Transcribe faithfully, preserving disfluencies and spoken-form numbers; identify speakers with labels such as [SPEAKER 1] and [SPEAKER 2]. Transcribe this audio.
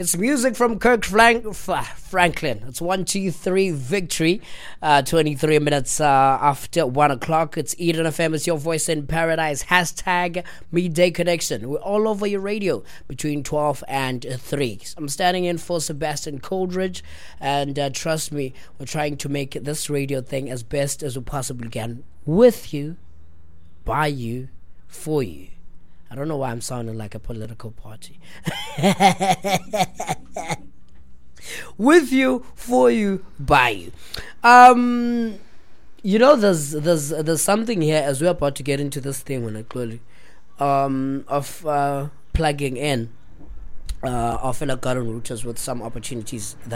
[SPEAKER 1] It's music from Kirk Frank- F- Franklin. It's one, two, three, victory. Uh, twenty-three minutes uh, after one o'clock. It's Eden F M. It's your voice in paradise. Hashtag midday connection. We're all over your radio between twelve and three. I'm standing in for Sebastian Coldridge, and uh, trust me, we're trying to make this radio thing as best as we possibly can, with you, by you, for you. I don't know why I'm sounding like a political party. With you, for you, by you. Um, you know, there's there's there's something here as we're about to get into this thing when I clearly um of uh, plugging in uh, our fellow garden routers with some opportunities that